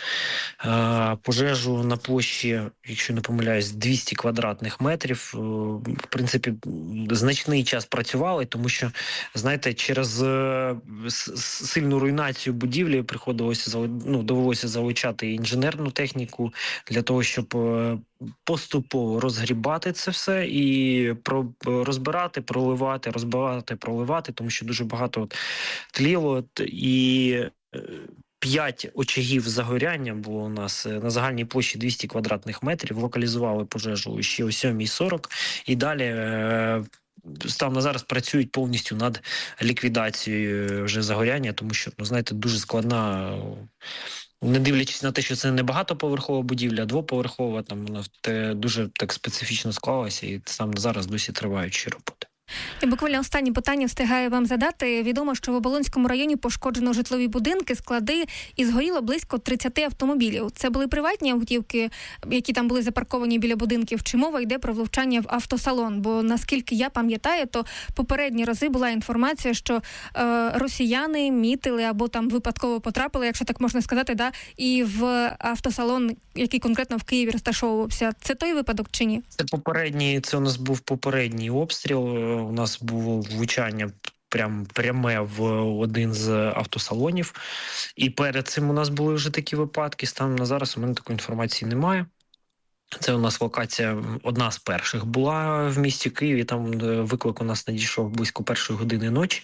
Пожежу на площі, якщо не помиляюсь, 200 квадратних метрів. В принципі, значний час працювали, тому що, знаєте, через сильну руйнацію будівлі довелося залучати інженерну техніку для того, щоб поступово розгрібати це все і розбирати, проливати, тому що дуже багато тліло, і 5 очагів загоряння було у нас на загальній площі 200 квадратних метрів, локалізували пожежу ще о 7:40, і далі станом на зараз працюють повністю над ліквідацією вже загоряння, тому що, знаєте, дуже складна. Не дивлячись на те, що це не багатоповерхова будівля, а двоповерхова, там вона дуже так специфічно склалася, і саме зараз досі тривають роботи. І буквально останнє питання встигаю вам задати. Відомо, що в Оболонському районі пошкоджено житлові будинки, склади і згоріло близько 30 автомобілів. Це були приватні автівки, які там були запарковані біля будинків, чи мова йде про влучання в автосалон? Бо, наскільки я пам'ятаю, то попередні рази була інформація, що росіяни мітили або там випадково потрапили, якщо так можна сказати, і в автосалон, який конкретно в Києві розташовувався. Це той випадок чи ні? Це у нас був попередній обстріл. У нас було влучання пряме в один з автосалонів. І перед цим у нас були вже такі випадки. Станом на зараз у мене такої інформації немає. Це у нас локація одна з перших була в місті Києві. Там виклик у нас надійшов близько 1:00 ночі.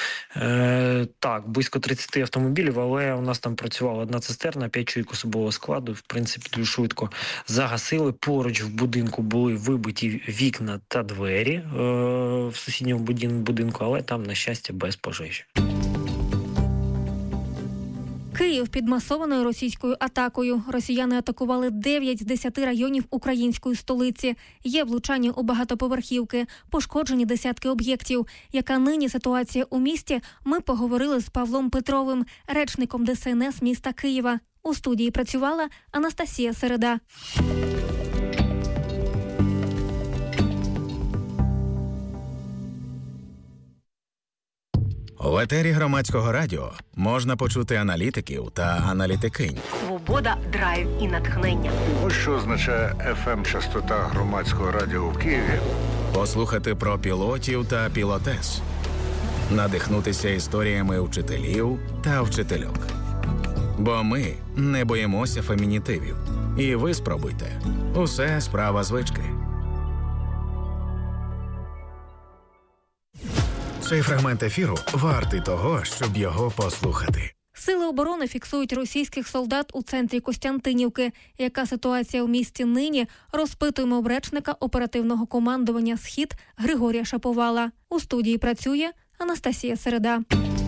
Так, близько 30 автомобілів, але у нас там працювала одна цистерна, 5 чоловік особового складу. В принципі, дуже швидко загасили. Поруч в будинку були вибиті вікна та двері в сусідньому будинку, але там, на щастя, без пожежі. Київ під масованою російською атакою. Росіяни атакували 9 з 10 районів української столиці. Є влучання у багатоповерхівки, пошкоджені десятки об'єктів. Яка нині ситуація у місті, ми поговорили з Павлом Петровим, речником ДСНС міста Києва. У студії працювала Анастасія Середа. В етері Громадського радіо можна почути аналітиків та аналітикинь. Свобода, драйв і натхнення. Ось що означає FM-частота Громадського радіо в Києві. Послухати про пілотів та пілотес. Надихнутися історіями вчителів та вчительок. Бо ми не боїмося фемінітивів. І ви спробуйте. Усе справа звички. Цей фрагмент ефіру вартий того, щоб його послухати. Сили оборони фіксують російських солдат у центрі Костянтинівки. Яка ситуація у місті нині? Розпитуємо у речника оперативного командування «Схід» Григорія Шаповала. У студії працює Анастасія Середа.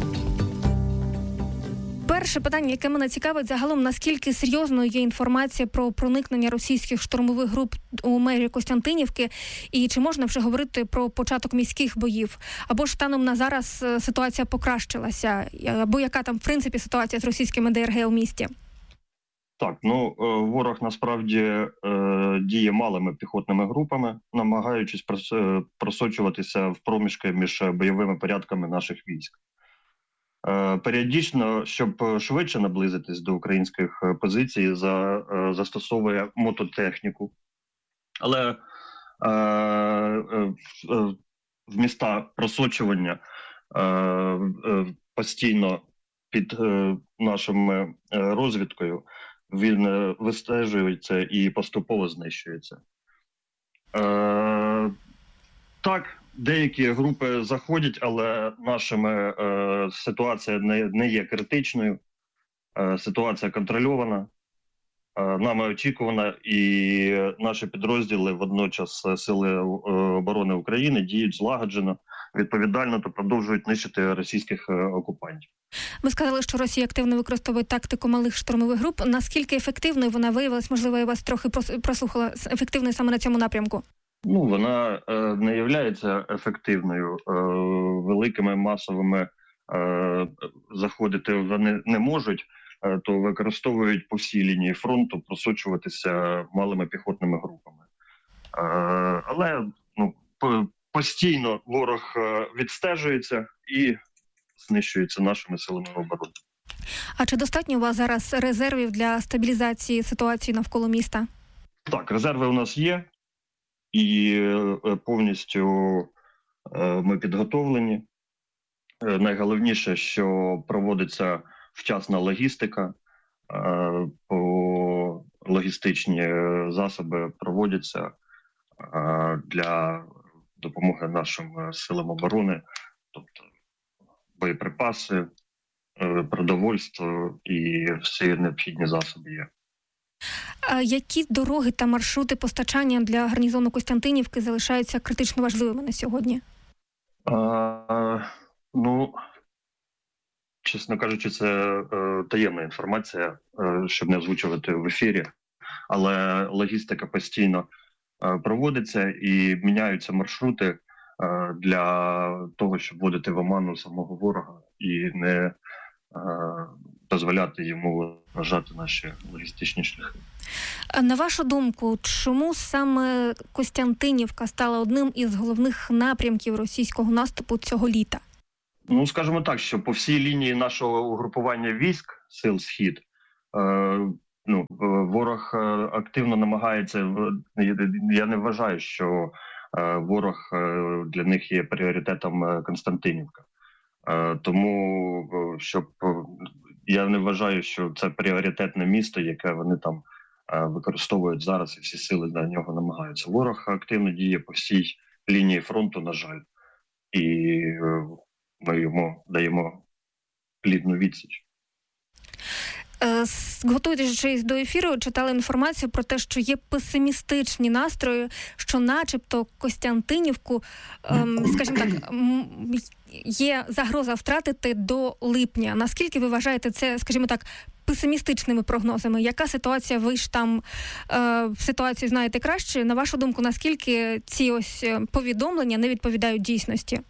Перше питання, яке мене цікавить, загалом, наскільки серйозною є інформація про проникнення російських штурмових груп у межі Костянтинівки, і чи можна вже говорити про початок міських боїв? Або ж станом на зараз ситуація покращилася? Або яка там, в принципі, ситуація з російськими ДРГ у місті? Так, ворог насправді діє малими піхотними групами, намагаючись просочуватися в проміжки між бойовими порядками наших військ. Періодично, щоб швидше наблизитись до українських позицій, застосовує мототехніку. Але в міста просочування постійно під нашою розвідкою він вистежується і поступово знищується. Так, деякі групи заходять, але нашими ситуація не є критичною, ситуація контрольована, нами очікувана, і наші підрозділи, водночас Сили оборони України, діють злагоджено, відповідально та продовжують нищити російських окупантів. Ви сказали, що Росія активно використовує тактику малих штурмових груп. Наскільки ефективною вона виявилась? Можливо, я вас трохи прослухала, ефективною саме на цьому напрямку? Вона не є ефективною. Великими масовими заходити вони не можуть, то використовують по всій лінії фронту просочуватися малими піхотними групами. Але постійно ворог відстежується і знищується нашими силами оборони. А чи достатньо у вас зараз резервів для стабілізації ситуації навколо міста? Так, резерви у нас є, і повністю ми підготовлені. Найголовніше, що проводиться вчасна логістика, логістичні засоби проводяться для допомоги нашим силам оборони, тобто боєприпаси, продовольство і всі необхідні засоби є. А які дороги та маршрути постачання для гарнізону Костянтинівки залишаються критично важливими на сьогодні? Чесно кажучи, це таємна інформація, щоб не озвучувати в ефірі, але логістика постійно проводиться і міняються маршрути для того, щоб вводити в оману самого ворога і не дозволяти йому вважати наші логістичні шляхи. На вашу думку, чому саме Костянтинівка стала одним із головних напрямків російського наступу цього літа? Скажімо так, що по всій лінії нашого угрупування військ сил Схід ворог активно намагається. Я не вважаю, що ворог для них є пріоритетом Костянтинівка. Тому я не вважаю, що це пріоритетне місто, яке вони там використовують зараз, і всі сили на нього намагаються. Ворог активно діє по всій лінії фронту, на жаль, і ми йому даємо плідну відсіч. Готуючись до ефіру, читали інформацію про те, що є песимістичні настрої, що начебто Костянтинівку, скажімо так, є загроза втратити до липня. Наскільки ви вважаєте це, скажімо так, песимістичними прогнозами? Яка ситуація? Ви ж там ситуацію знаєте краще. На вашу думку, наскільки ці ось повідомлення не відповідають дійсності?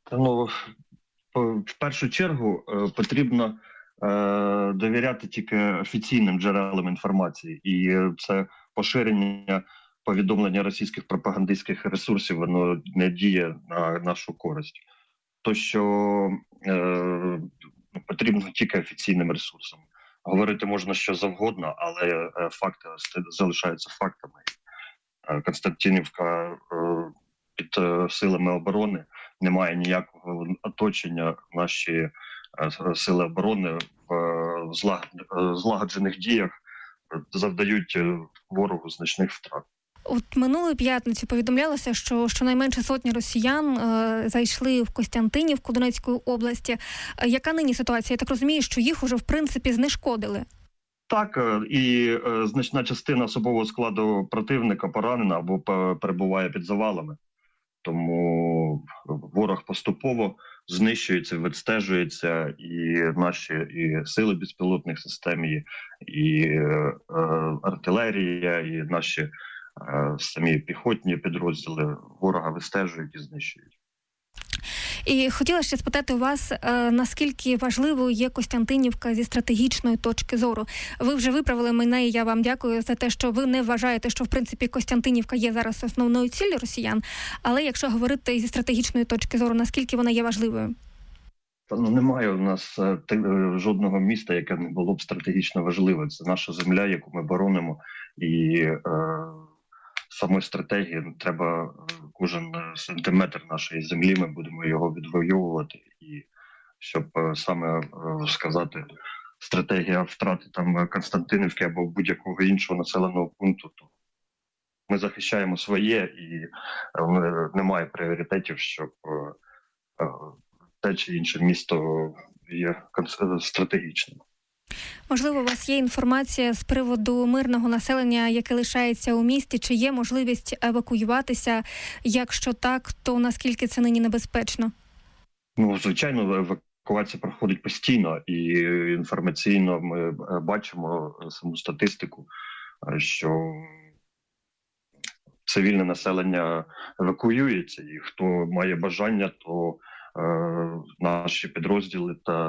В першу чергу потрібно довіряти тільки офіційним джерелам інформації. І це поширення повідомлення російських пропагандистських ресурсів, воно не діє на нашу користь. То, що потрібно тільки офіційним ресурсам. Говорити можна що завгодно, але факти залишаються фактами. Костянтинівка під силами оборони, немає ніякого оточення. Наші сили оборони в злагоджених діях завдають ворогу значних втрат. От минулої п'ятниці повідомлялося, що щонайменше 100 росіян зайшли в Костянтинівку Донецької області. Яка нині ситуація? Я так розумію, що їх уже в принципі знешкодили. Так, і значна частина особового складу противника поранена або перебуває під завалами. Тому ворог поступово знищується, відстежується, і наші сили безпілотних систем, і артилерія, і наші самі піхотні підрозділи ворога вистежують і знищують. І хотіла ще спитати у вас, наскільки важливою є Костянтинівка зі стратегічної точки зору. Ви вже виправили мене, і я вам дякую за те, що ви не вважаєте, що в принципі Костянтинівка є зараз основною ціллю росіян. Але якщо говорити зі стратегічної точки зору, наскільки вона є важливою? Немає у нас жодного міста, яке не було б стратегічно важливе. Це наша земля, яку ми боронимо, і самої стратегії треба кожен сантиметр нашої землі, ми будемо його відвоювати. І щоб саме сказати, стратегія втрати там Костянтинівки або будь-якого іншого населеного пункту, то ми захищаємо своє, і немає пріоритетів, щоб те чи інше місто є стратегічним. Можливо, у вас є інформація з приводу мирного населення, яке лишається у місті? Чи є можливість евакуюватися? Якщо так, то наскільки це нині небезпечно? Звичайно, евакуація проходить постійно, і інформаційно ми бачимо саму статистику, що цивільне населення евакуюється, і хто має бажання, то наші підрозділи та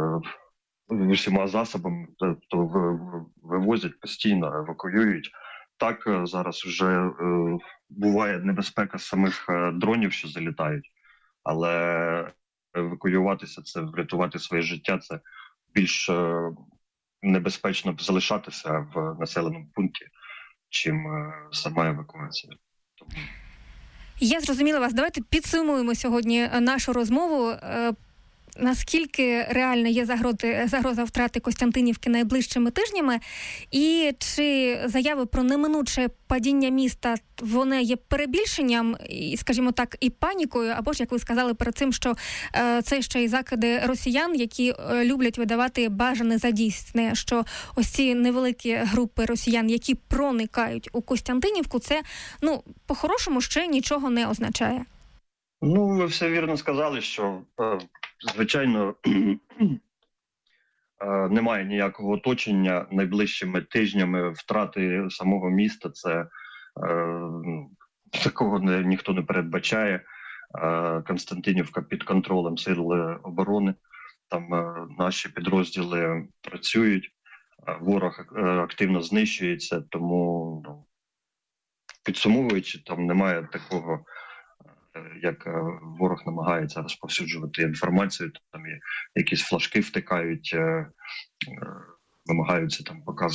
усіма засобами, то вивозять постійно, евакуюють. так, зараз вже буває небезпека самих дронів, що залітають, але евакуюватися, це врятувати своє життя, це більш небезпечно залишатися в населеному пункті, чим сама евакуація. Тому... Я зрозуміла вас. Давайте підсумуємо сьогодні нашу розмову. Наскільки реальна є загроза втрати Костянтинівки найближчими тижнями? І чи заяви про неминуче падіння міста, вони є перебільшенням, і, скажімо так, і панікою? Або ж, як ви сказали перед цим, що це ще й закиди росіян, які люблять видавати бажане за дійсне, що ось ці невеликі групи росіян, які проникають у Костянтинівку, це, по-хорошому ще нічого не означає? Ви все вірно сказали, що, звичайно, немає ніякого оточення найближчими тижнями втрати самого міста. Це такого ніхто не передбачає. Константинівка під контролем Сил оборони. Там наші підрозділи працюють, ворог активно знищується, тому, підсумовуючи, там немає такого, як ворог намагається розповсюджувати інформацію, там якісь флажки втикають, намагаються там показувати